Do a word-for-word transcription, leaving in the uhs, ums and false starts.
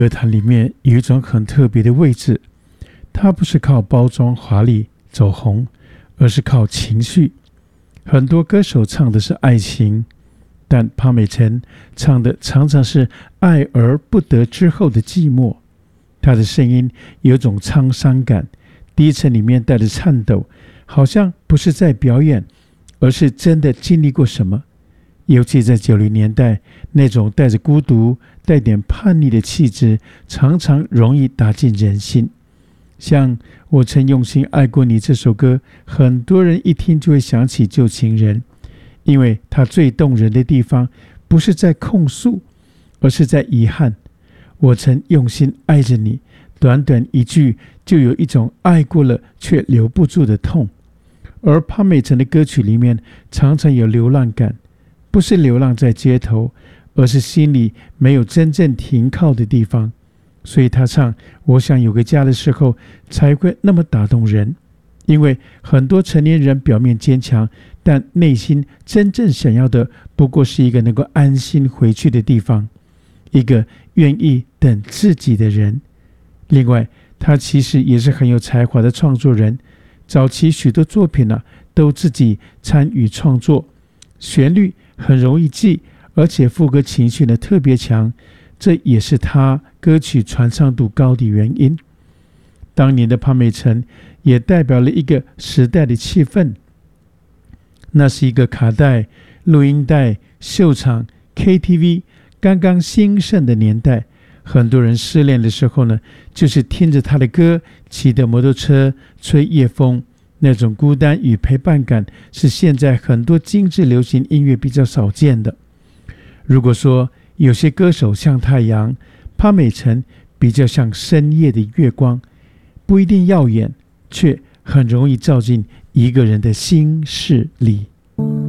歌坛里面有一种很特别的位置，它不是靠包装华丽走红，而是靠情绪。很多歌手唱的是爱情，但潘美辰唱的常常是爱而不得之后的寂寞。她的声音有种沧桑感，低沉里面带着颤抖，好像不是在表演，而是真的经历过什么。尤其在九零年代，那种带着孤独、带点叛逆的气质，常常容易打进人心。像《我曾用心爱过你》这首歌，很多人一听就会想起旧情人，因为它最动人的地方，不是在控诉，而是在遗憾。我曾用心爱着你，短短一句就有一种爱过了却留不住的痛。而潘美辰的歌曲里面常常有流浪感，不是流浪在街头，而是心里没有真正停靠的地方。所以他唱我想有个家的时候才会那么打动人，因为很多成年人表面坚强，但内心真正想要的不过是一个能够安心回去的地方，一个愿意等自己的人。另外，他其实也是很有才华的创作人，早期许多作品啊都自己参与创作，旋律很容易记，而且副歌情绪呢特别强，这也是他歌曲传唱度高的原因。当年的潘美辰也代表了一个时代的气氛，那是一个卡带、录音带、秀场、K T V 刚刚兴盛的年代。很多人失恋的时候呢，就是听着他的歌，骑着摩托车，吹夜风，那种孤单与陪伴感是现在很多精致流行音乐比较少见的。如果说有些歌手像太阳，潘美辰比较像深夜的月光，不一定耀眼，却很容易照进一个人的心事里。